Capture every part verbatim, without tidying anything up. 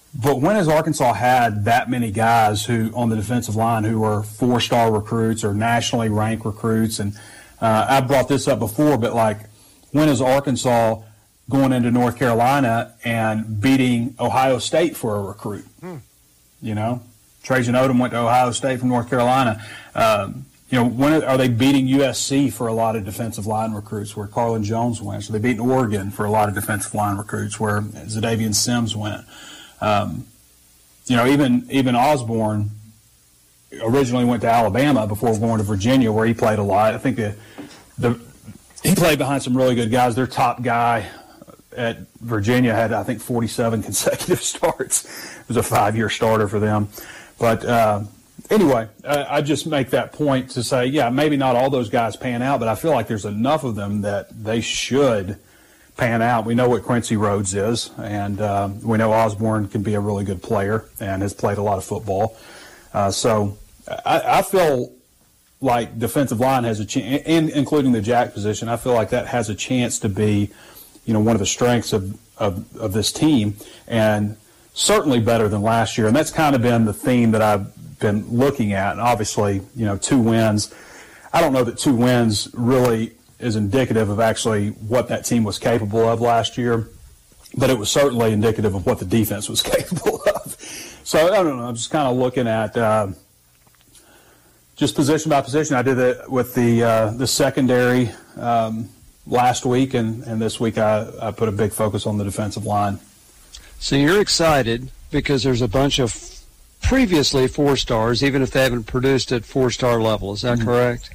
But when has Arkansas had that many guys who on the defensive line who are four-star recruits or nationally ranked recruits? And uh, I brought this up before, but like, when is Arkansas going into North Carolina and beating Ohio State for a recruit? Hmm. You know, Trajan Odom went to Ohio State from North Carolina. Um, you know, when are they beating U S C for a lot of defensive line recruits where Carlin Jones went? So they beating Oregon for a lot of defensive line recruits where Zadavian Sims went. Um, you know, even even Osborne originally went to Alabama before going to Virginia, where he played a lot. I think the the he played behind some really good guys. Their top guy at Virginia had, I think, forty-seven consecutive starts. It was a five-year starter for them. But uh, anyway, I, I just make that point to say, yeah, maybe not all those guys pan out, but I feel like there's enough of them that they should pan out. We know what Quincy Rhodes is, and uh, we know Osborne can be a really good player and has played a lot of football. Uh, so I, I feel like defensive line has a chance, and including the jack position, I feel like that has a chance to be, you know, one of the strengths of, of, of this team, and certainly better than last year. And that's kind of been the theme that I've been looking at. And obviously, you know, two wins. I don't know that two wins really is indicative of actually what that team was capable of last year, but it was certainly indicative of what the defense was capable of. So I don't know. I'm just kind of looking at uh, just position by position. I did it with the uh, the secondary um, last week, and, and this week I, I put a big focus on the defensive line. So you're excited because there's a bunch of previously four stars, even if they haven't produced at four-star level. Is that mm-hmm. correct?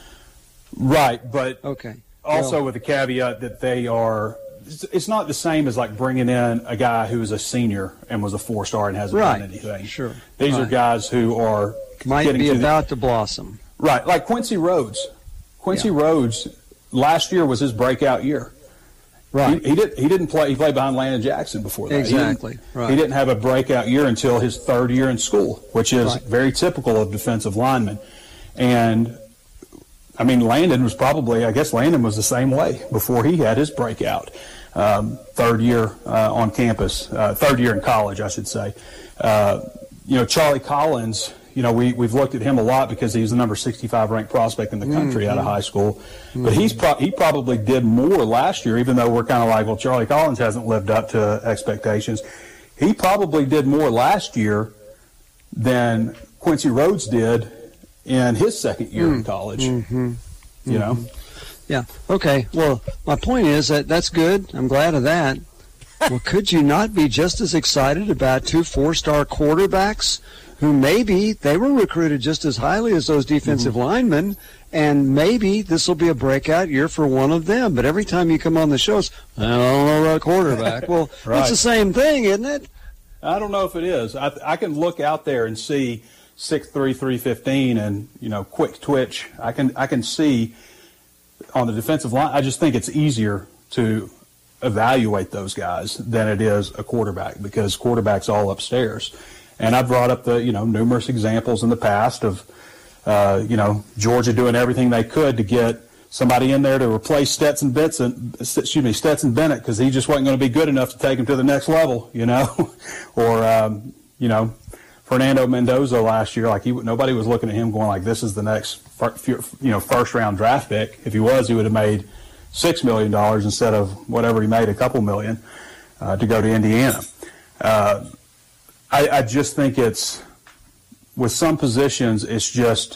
Right, but okay. also well, with the caveat that they are – it's not the same as like bringing in a guy who is a senior and was a four-star and hasn't right, done anything. Sure. These right. are guys who are might getting be to about the, to blossom. Right, like Quincy Rhodes. Quincy yeah. Rhodes, last year was his breakout year. Right. He, he, did, he didn't play – he played behind Landon Jackson before that. Exactly. He didn't, right. he didn't have a breakout year until his third year in school, which is right. very typical of defensive linemen. And – I mean, Landon was probably, I guess Landon was the same way before he had his breakout. Um, third year uh, on campus, uh, third year in college, I should say. Uh, you know, Charlie Collins, you know, we, we've looked at him a lot because he was the number sixty-five ranked prospect in the country mm-hmm. out of high school. Mm-hmm. But he's pro- he probably did more last year, even though we're kind of like, well, Charlie Collins hasn't lived up to expectations. He probably did more last year than Quincy Rhodes did in his second year mm. in college, mm-hmm. you mm-hmm. know? Yeah. Okay. Well, my point is that that's good. I'm glad of that. Well, could you not be just as excited about two four-star quarterbacks who maybe they were recruited just as highly as those defensive mm-hmm. linemen, and maybe this will be a breakout year for one of them? But every time you come on the shows, I don't know about quarterback. Well, right. It's the same thing, isn't it? I don't know if it is. I, I can look out there and see six three, three fifteen, and, you know, quick twitch. I can I can see on the defensive line. I just think it's easier to evaluate those guys than it is a quarterback, because quarterback's all upstairs. And I brought up the, you know, numerous examples in the past of, uh, you know, Georgia doing everything they could to get somebody in there to replace Stetson Benson, excuse me, Stetson Bennett, because he just wasn't going to be good enough to take him to the next level, you know, or um, you know. Fernando Mendoza last year, like he, nobody was looking at him going like, this is the next, you know, first round draft pick. If he was, he would have made six million dollars instead of whatever he made, a couple million, uh, to go to Indiana. Uh, I, I just think it's, with some positions, it's just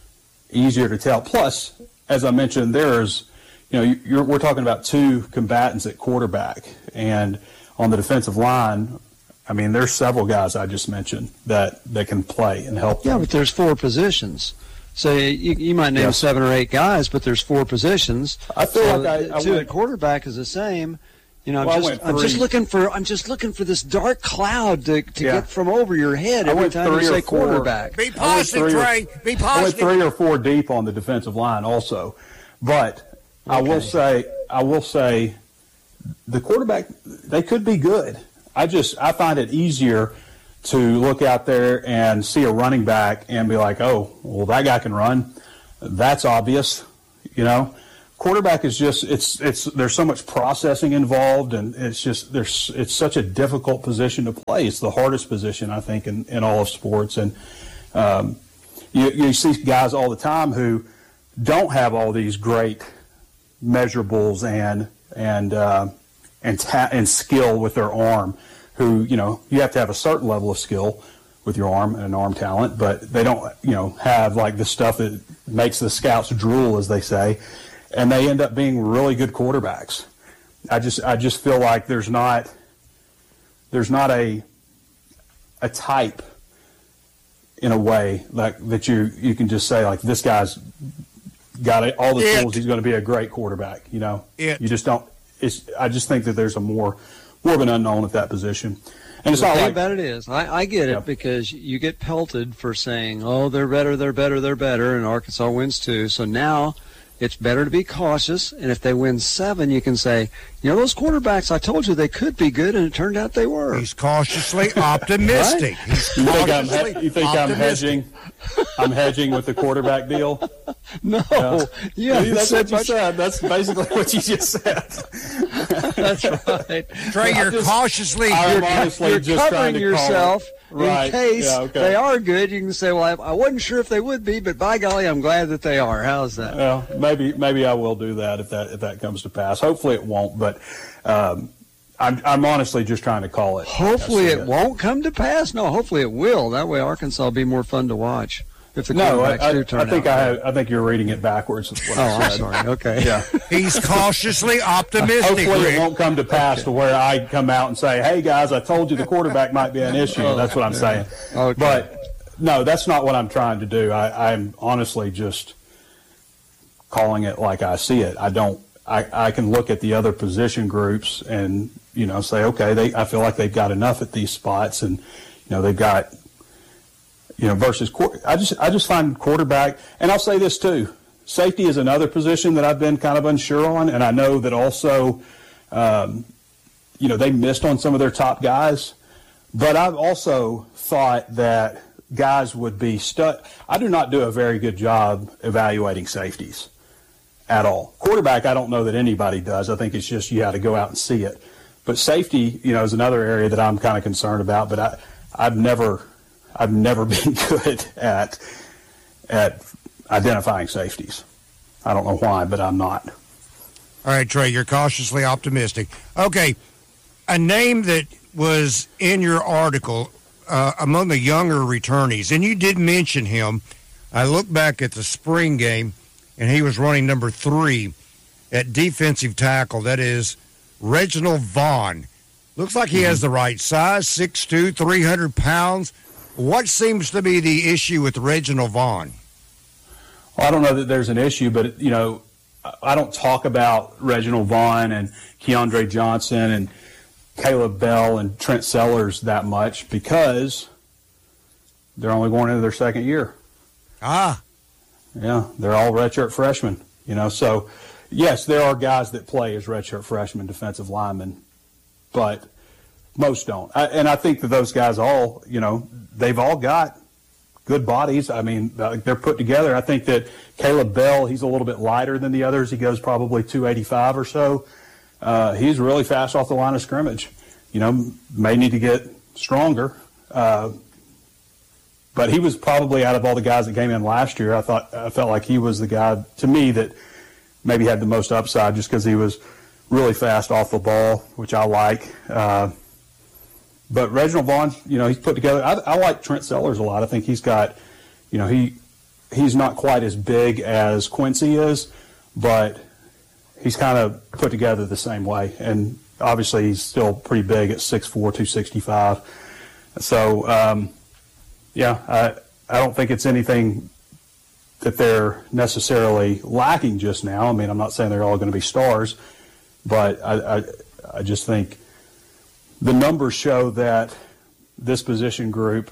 easier to tell. Plus, as I mentioned, there's, you know, you're, we're talking about two combatants at quarterback, and on the defensive line, I mean, there's several guys I just mentioned that, that can play and help them. Yeah, but there's four positions. So you, you might name yes. seven or eight guys, but there's four positions. I feel so like I, I two went, at quarterback is the same. You know, I'm well, just I'm just looking for I'm just looking for this dark cloud to, to yeah. get from over your head every time you say quarterback. Be positive, Trey. Be positive. I went three or four deep on the defensive line also, but okay. I will say I will say the quarterback, they could be good. I just I find it easier to look out there and see a running back and be like, oh, well, that guy can run. That's obvious, you know. quarterback is just it's it's there's so much processing involved, and it's just there's it's such a difficult position to play. It's the hardest position, I think, in, in all of sports. And um, you, you see guys all the time who don't have all these great measurables and and uh, and ta- and skill with their arm. Who you know you have to have a certain level of skill with your arm and an arm talent, but they don't you know have like the stuff that makes the scouts drool, as they say. And they end up being really good quarterbacks. I just I just feel like there's not there's not a a type in a way like that you you can just say like this guy's got it, all the it. tools, he's going to be a great quarterback. You know, it. you just don't. It's I just think that there's a more more of an unknown at that position. And it's the not thing like about it is, I, I get it yeah. because you get pelted for saying, "Oh, they're better, they're better, they're better," and Arkansas wins too. So now it's better to be cautious, and if they win seven, you can say, you know, those quarterbacks, I told you they could be good, and it turned out they were. He's cautiously optimistic. Right? He's you think, I'm, cautiously you think I'm optimistic. hedging? I'm hedging with the quarterback deal. No, Yeah. yeah, that's what you much- said. That's basically what you just said. That's right. Trey, you're just- cautiously. I'm You're, honestly You're just trying covering to yourself call it. Right. in case Yeah, okay. they are good. You can say, "Well, I, I wasn't sure if they would be, but by golly, I'm glad that they are." How's that? Well, maybe maybe I will do that if that if that comes to pass. Hopefully it won't, but um, I'm I'm honestly just trying to call it. Hopefully That's it won't come to pass. No, hopefully it will. That way Arkansas will be more fun to watch if the No, I, quarterbacks I, do turn I think out. I have, I think you're reading it backwards. is what Oh, I I'm said. sorry. Okay. Yeah. he's cautiously optimistic. Hopefully Rick. it won't come to pass to where I come out and say, "Hey guys, I told you the quarterback might be an issue." That's what I'm saying. Okay. But no, that's not what I'm trying to do. I, I'm honestly just calling it like I see it. I don't. I, I can look at the other position groups and you know say, okay, they. I feel like they've got enough at these spots, and you know they've got. You know, versus I just I just find quarterback, and I'll say this too. Safety is another position that I've been kind of unsure on, and I know that also, um, you know, they missed on some of their top guys, but I've also thought that guys would be stuck. I do not do a very good job evaluating safeties at all. Quarterback, I don't know that anybody does. I think it's just you got to go out and see it. But safety, you know, is another area that I'm kind of concerned about. But I, I've never. I've never been good at at identifying safeties. I don't know why, but I'm not. All right, Trey, you're cautiously optimistic. Okay, a name that was in your article uh, among the younger returnees, and you did mention him. I look back at the spring game, and he was running number three at defensive tackle. That is Reginald Vaughn. Looks like he mm-hmm. has the right size, six two, three hundred pounds. What seems to be the issue with Reginald Vaughn? Well, I don't know that there's an issue, but, you know, I don't talk about Reginald Vaughn and Keandre Johnson and Caleb Bell and Trent Sellers that much because they're only going into their second year. Ah. Yeah, they're all redshirt freshmen, you know. So, yes, there are guys that play as redshirt freshmen defensive linemen, but most don't. I, and I think that those guys all, you know, they've all got good bodies. I mean, they're put together. I think that Caleb Bell, he's a little bit lighter than the others. He goes probably two eighty-five or so. Uh, he's really fast off the line of scrimmage. You know, may need to get stronger. Uh, but he was probably out of all the guys that came in last year, I thought I felt like he was the guy, to me, that maybe had the most upside just because he was really fast off the ball, which I like. Uh, But Reginald Vaughn, you know, he's put together. I, I like Trent Sellers a lot. I think he's got, you know, he he's not quite as big as Quincy is, but he's kind of put together the same way. And obviously he's still pretty big at six four, two sixty-five. So, um, yeah, I, I don't think it's anything that they're necessarily lacking just now. I mean, I'm not saying they're all going to be stars, but I, I, I just think the numbers show that this position group,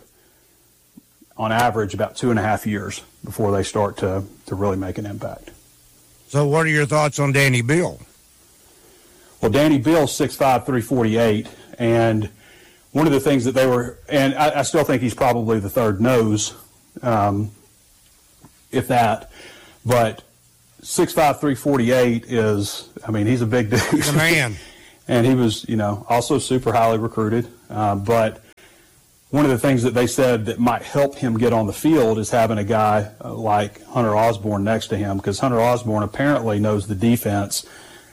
on average, about two and a half years before they start to, to really make an impact. So what are your thoughts on Danny Beal? Well, Danny Beal's six five, three forty-eight, and one of the things that they were, and I, I still think he's probably the third nose, um, if that, but six five, three forty-eight is, I mean, he's a big dude. He's a man. And he was, you know, also super highly recruited. Uh, but one of the things that they said that might help him get on the field is having a guy uh, like Hunter Osborne next to him, because Hunter Osborne apparently knows the defense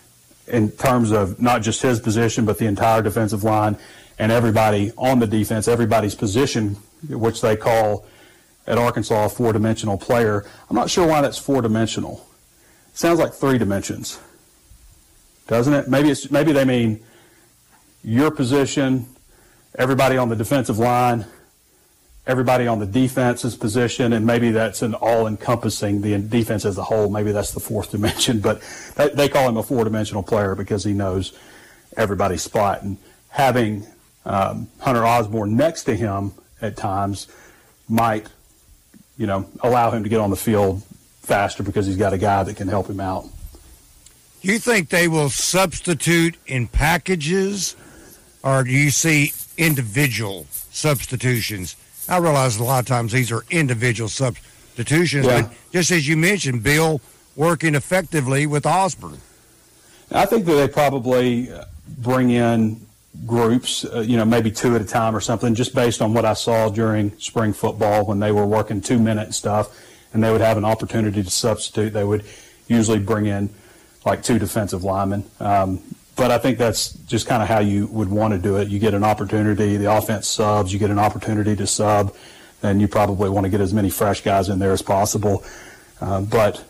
in terms of not just his position, but the entire defensive line and everybody on the defense, everybody's position, which they call at Arkansas a four-dimensional player. I'm not sure why that's four-dimensional. Sounds like three dimensions, doesn't it? Maybe it's maybe they mean your position, everybody on the defensive line, everybody on the defense's position, and maybe that's an all-encompassing, the defense as a whole. Maybe that's the fourth dimension, but they, they call him a four-dimensional player because he knows everybody's spot. And having um, Hunter Osborne next to him at times might, you know, allow him to get on the field faster because he's got a guy that can help him out. You think they will substitute in packages, or do you see individual substitutions? I realize a lot of times these are individual substitutions, yeah. but just as you mentioned, Bill, working effectively with Osborne. I think that they probably bring in groups, uh, you know, maybe two at a time or something, just based on what I saw during spring football when they were working two-minute stuff, and they would have an opportunity to substitute. They would usually bring in like two defensive linemen. Um, but I think that's just kind of how you would want to do it. You get an opportunity, the offense subs, you get an opportunity to sub, and you probably want to get as many fresh guys in there as possible. Uh, but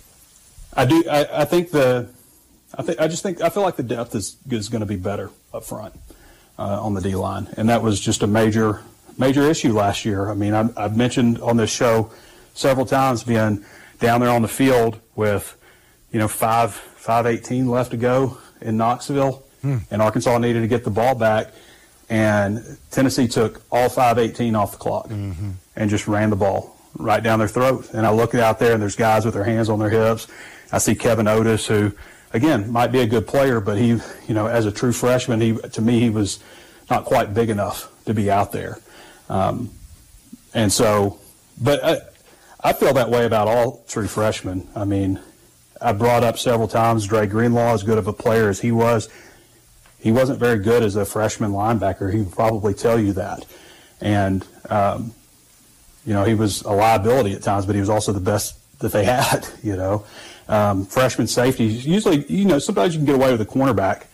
I do, I, I think the, I think I just think I feel like the depth is is going to be better up front uh, on the D line, and that was just a major major issue last year. I mean, I, I've mentioned on this show several times being down there on the field with, you know, five five eighteen left to go in Knoxville, hmm. and Arkansas needed to get the ball back, and Tennessee took all five eighteen off the clock mm-hmm. and just ran the ball right down their throat. And I look out there, and there's guys with their hands on their hips. I see Kevin Otis, who, again, might be a good player, but he, you know, as a true freshman, he to me he was not quite big enough to be out there. Um, and so, but I, I feel that way about all true freshmen. I mean, I brought up several times Dre Greenlaw, as good of a player as he was, he wasn't very good as a freshman linebacker. He would probably tell you that. And, um, you know, he was a liability at times, but he was also the best that they had, you know. Um, freshman safeties, usually, you know, sometimes you can get away with a cornerback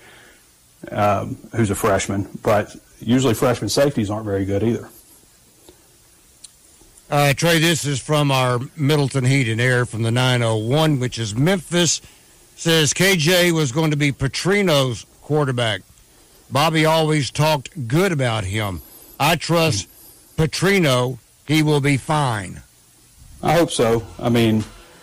um, who's a freshman, but usually freshman safeties aren't very good either. Uh, Trey, this is from our Middleton Heat and Air from the nine oh one, which is Memphis. Says K J was going to be Petrino's quarterback. Bobby always talked good about him. I trust Petrino. He will be fine. I hope so. I mean,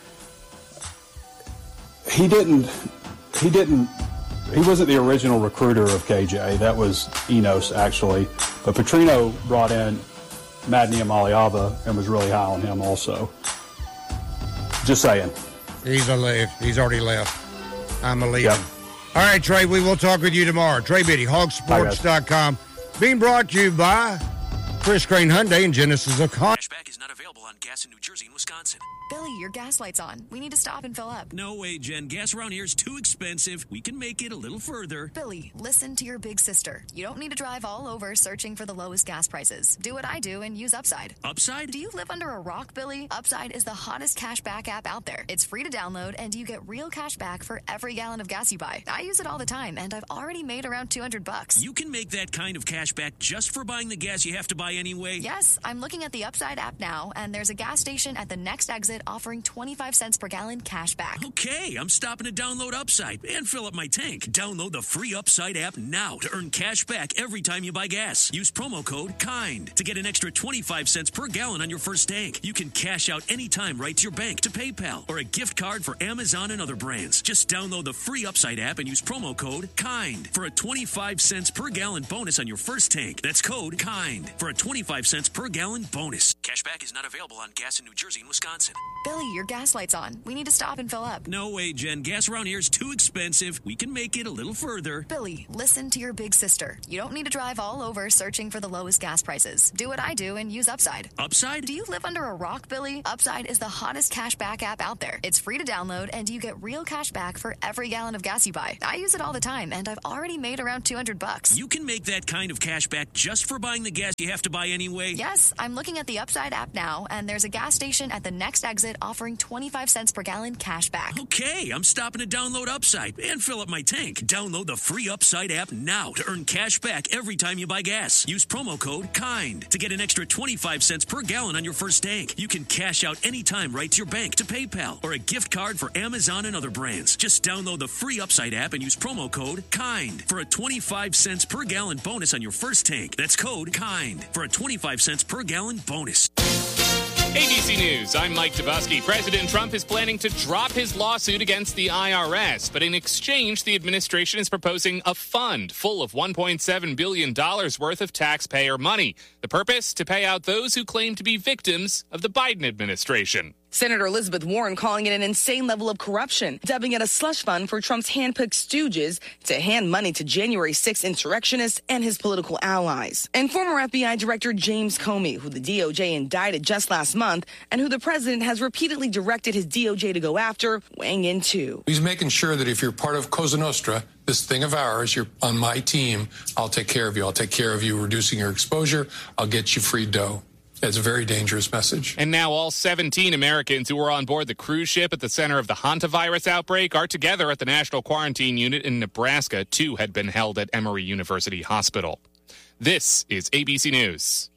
he didn't, he didn't, he wasn't the original recruiter of K J. That was Enos, actually. But Petrino brought in Madni Amaliava and was really high on him also. Just saying. He's a left. He's already left. I'm a leaving. Yep. All right, Trey, we will talk with you tomorrow. Trey Biddy, hog sports dot com. Being brought to you by Chris Crane Hyundai and Genesis of Con. Cashback is not available on gas in New Jersey and Wisconsin. Billy, your gas light's on. We need to stop and fill up. No way, Jen. Gas around here is too expensive. We can make it a little further. Billy, listen to your big sister. You don't need to drive all over searching for the lowest gas prices. Do what I do and use Upside. Upside? Do you live under a rock, Billy? Upside is the hottest cash back app out there. It's free to download, and you get real cash back for every gallon of gas you buy. I use it all the time, and I've already made around two hundred bucks. You can make that kind of cash back just for buying the gas you have to buy anyway? Yes, I'm looking at the Upside app now, and there's a gas station at the next exit offering twenty-five cents per gallon cash back. Okay, I'm stopping to download Upside and fill up my tank. Download the free Upside app now to earn cash back every time you buy gas. Use promo code KIND to get an extra twenty-five cents per gallon on your first tank. You can cash out anytime right to your bank, to PayPal, or a gift card for Amazon and other brands. Just download the free Upside app and use promo code KIND for a twenty-five cents per gallon bonus on your first tank. That's code KIND for a twenty-five cents per gallon bonus. Cashback is not available on gas in New Jersey and Wisconsin. Billy, your your gas light's on. We need to stop and fill up. No way, Jen. Gas around here is too expensive. We can make it a little further. Billy, listen to your big sister. You don't need to drive all over searching for the lowest gas prices. Do what I do and use Upside. Upside? Do you live under a rock, Billy? Upside is the hottest cash back app out there. It's free to download, and you get real cash back for every gallon of gas you buy. I use it all the time, and I've already made around two hundred bucks. You can make that kind of cash back just for buying the gas you have to buy anyway? Yes, I'm looking at the Upside app now, and there's a gas station at the next exit offering twenty-five cents per gallon cash back. Okay, I'm stopping to download Upside and fill up my tank. Download the free Upside app now to earn cash back every time you buy gas. Use promo code KIND to get an extra twenty-five cents per gallon on your first tank. You can cash out anytime right to your bank, to PayPal, or a gift card for Amazon and other brands. Just download the free Upside app and use promo code KIND for a twenty-five cents per gallon bonus on your first tank. That's code KIND for a twenty-five cents per gallon bonus. A B C News, I'm Mike Dabusky. President Trump is planning to drop his lawsuit against the I R S, but in exchange, the administration is proposing a fund full of one point seven billion dollars worth of taxpayer money. The purpose? To pay out those who claim to be victims of the Biden administration. Senator Elizabeth Warren calling it an insane level of corruption, dubbing it a slush fund for Trump's handpicked stooges to hand money to January sixth insurrectionists and his political allies. And former F B I Director James Comey, who the D O J indicted just last month and who the president has repeatedly directed his D O J to go after, weighing in too. He's making sure that if you're part of Cosa Nostra, this thing of ours, you're on my team, I'll take care of you. I'll take care of you reducing your exposure. I'll get you free dough. It's a very dangerous message. And now all seventeen Americans who were on board the cruise ship at the center of the hantavirus outbreak are together at the National Quarantine Unit in Nebraska. Two had been held at Emory University Hospital. This is A B C News.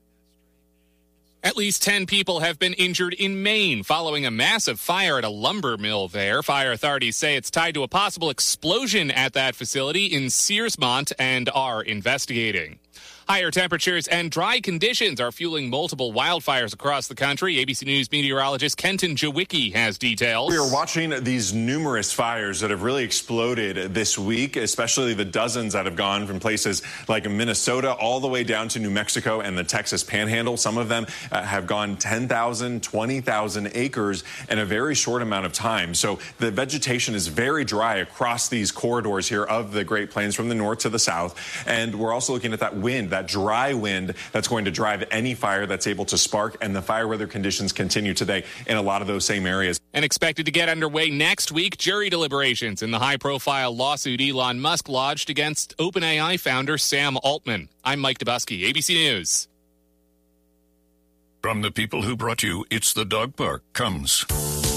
At least ten people have been injured in Maine following a massive fire at a lumber mill there. Fire authorities say it's tied to a possible explosion at that facility in Searsmont and are investigating. Higher temperatures and dry conditions are fueling multiple wildfires across the country. A B C News meteorologist Kenton Jawicki has details. We are watching these numerous fires that have really exploded this week, especially the dozens that have gone from places like Minnesota all the way down to New Mexico and the Texas Panhandle. Some of them uh, have gone ten thousand, twenty thousand acres in a very short amount of time. So the vegetation is very dry across these corridors here of the Great Plains from the north to the south. And we're also looking at that wind, that dry wind that's going to drive any fire that's able to spark, and the fire weather conditions continue today in a lot of those same areas. And expected to get underway next week, jury deliberations in the high-profile lawsuit Elon Musk lodged against OpenAI founder Sam Altman. I'm Mike Dabusky, A B C News. From the people who brought you It's the Dog Park comes